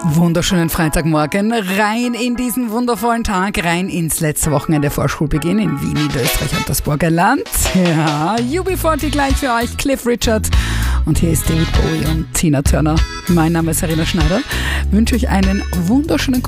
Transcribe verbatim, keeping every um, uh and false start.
Wunderschönen Freitagmorgen, rein in diesen wundervollen Tag, rein ins letzte Wochenende vor Schulbeginn in Wien, Niederösterreich und das Burgenland. Ja, U B vierzig gleich für euch, Cliff Richard und hier ist David Bowie und Tina Turner. Mein Name ist Serena Schneider, wünsche euch einen wunderschönen